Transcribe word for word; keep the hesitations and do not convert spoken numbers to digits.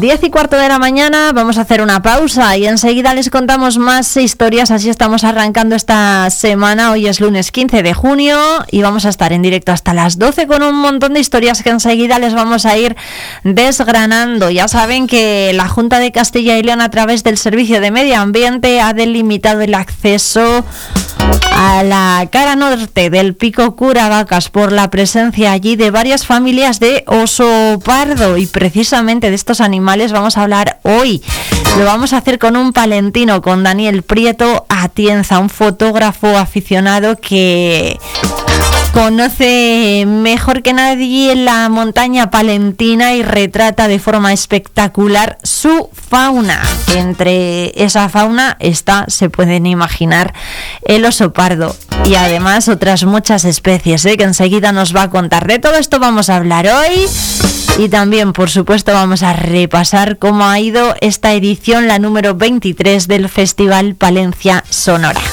diez y cuarto de la mañana, vamos a hacer una pausa y enseguida les contamos más historias. Así estamos arrancando esta semana. Hoy es lunes quince de junio y vamos a estar en directo hasta las doce con un montón de historias que enseguida les vamos a ir desgranando. Ya saben que la Junta de Castilla y León, a través del Servicio de Medio Ambiente, ha delimitado el acceso a la cara norte del Pico Curavacas por la presencia allí de varias familias de oso pardo, y precisamente de estos animales vamos a hablar hoy. Lo vamos a hacer con un palentino, con Daniel Prieto Atienza, un fotógrafo aficionado que conoce mejor que nadie la montaña palentina y retrata de forma espectacular su fauna. Entre esa fauna está, se pueden imaginar, el oso pardo y además otras muchas especies, ¿eh? que enseguida nos va a contar. De todo esto vamos a hablar hoy y también, por supuesto, vamos a repasar cómo ha ido esta edición, la número veintitrés del Festival Palencia Sonora.